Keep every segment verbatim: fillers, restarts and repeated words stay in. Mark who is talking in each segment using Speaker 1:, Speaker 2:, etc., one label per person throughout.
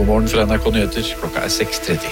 Speaker 1: God morgen fra N R K Nyheter, klokka er seks tretti.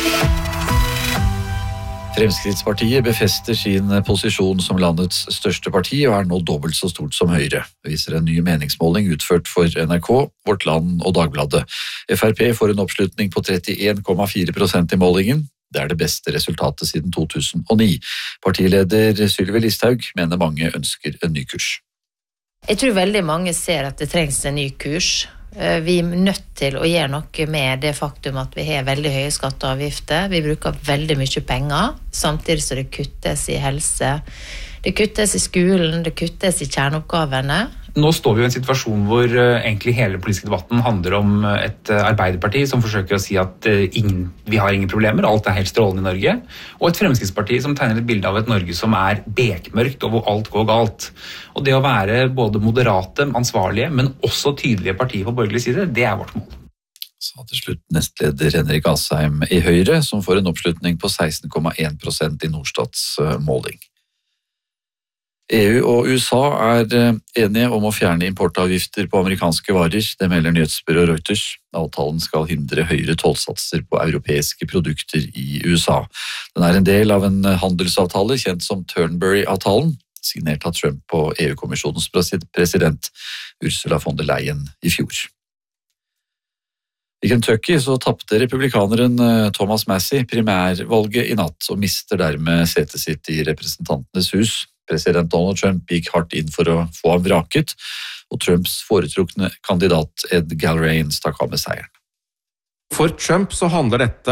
Speaker 1: Fremskrittspartiet befester sin posisjon som landets største parti og er nå dobbelt så stort som Høyre, viser en ny meningsmåling utført for N R K, Vårt Land og Dagbladet. F R P får en oppslutning på trettien komma fire prosent i målingen. Det er det beste resultatet siden to tusen og ni. Partileder Sylvi Listhaug mener mange ønsker en ny kurs.
Speaker 2: Jeg tror veldig mange ser at det trengs en ny kurs. Vi er nødt til å gjøre noe med det faktum at vi har veldig høye skatte- og avgifter. Vi bruker veldig mye penger, samtidig som det kuttes i helse. Det kuttes i skolen, det kuttes i kjerneoppgavene.
Speaker 3: Nå står vi i en situasjon hvor egentlig hele politiske debatten handler om et Arbeiderparti som forsøker å si at ingen, vi har ingen problemer, alt er helt strålende i Norge, og et Fremskrittsparti som tegner et bilde av et Norge som er bekmørkt og hvor alt går galt. Og det å være både moderate, ansvarlige, men også tydelige partier på borgerlig side, det er vårt mål.
Speaker 1: Sa til slutt nestleder Henrik Asheim i Høyre, som får en oppslutning på seksten komma en prosent i Norstats måling. E U og U S A er enige om å fjerne importavgifter på amerikanske varer, det melder nyhetsbyrået Reuters. Avtalen skal hindre høyere tollsatser på europeiske produkter i U S A. Den er en del av en handelsavtale kjent som Turnberry-avtalen, signert av Trump og E U-kommisjonens president Ursula von der Leyen i fjor. I Kentucky så tappte republikaneren Thomas Massie primærvalget i natt og mister dermed setet sitt i representantenes hus. President Donald Trump gikk hardt inn for å få ham vraket, og Trumps foretrukne kandidat Ed Galbraith stakk av med seieren.
Speaker 4: For Trump så handler dette